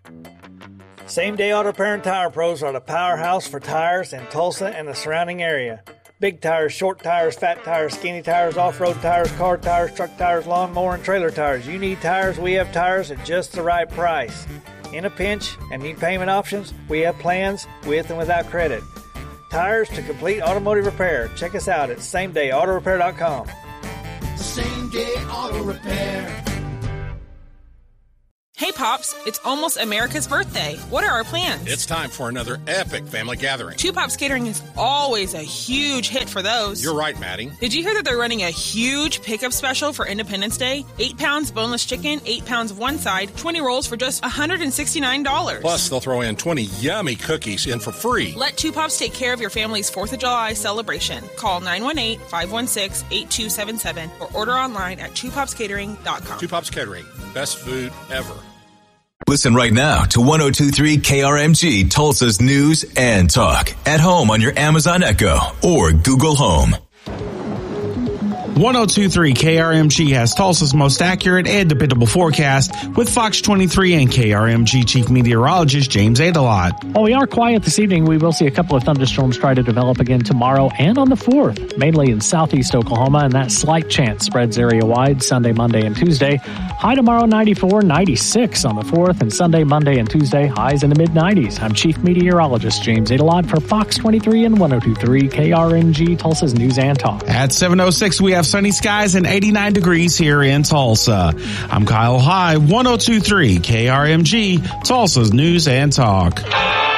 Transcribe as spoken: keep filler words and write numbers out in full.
Same Day Auto Repair and Tire Pros are the powerhouse for tires in Tulsa and the surrounding area. Big tires, short tires, fat tires, skinny tires, off-road tires, car tires, truck tires, lawnmower, and trailer tires. You need tires, we have tires at just the right price. In a pinch and need payment options, we have plans with and without credit. Tires to complete automotive repair. Check us out at same day auto repair dot com. Same Day Auto Repair. Hey, Pops, it's almost America's birthday. What are our plans? It's time for another epic family gathering. Two Pops Catering is always a huge hit for those. You're right, Maddie. Did you hear that they're running a huge pickup special for Independence Day? Eight pounds boneless chicken, eight pounds of one side, twenty rolls for just one hundred sixty-nine dollars. Plus, they'll throw in twenty yummy cookies in for free. Let Two Pops take care of your family's fourth of July celebration. Call nine one eight, five one six, eight two seven seven or order online at two pops catering dot com. Two Pops Catering, best food ever. Listen right now to one oh two point three K R M G, Tulsa's News and Talk. At home on your Amazon Echo or Google Home. one oh two point three K R M G has Tulsa's most accurate and dependable forecast with Fox twenty-three and K R M G Chief Meteorologist James Adelot. While we are quiet this evening, we will see a couple of thunderstorms try to develop again tomorrow and on the fourth, mainly in southeast Oklahoma, and that slight chance spreads area-wide Sunday, Monday, and Tuesday. High tomorrow, ninety-four, ninety-six on the fourth, and Sunday, Monday, and Tuesday, highs in the mid-nineties. I'm Chief Meteorologist James Adelot for Fox twenty-three and one oh two point three K R M G, Tulsa's News and Talk. At seven oh six, we have sunny skies and eighty-nine degrees here in Tulsa. I'm Kyle High, one oh two point three K R M G, Tulsa's News and Talk.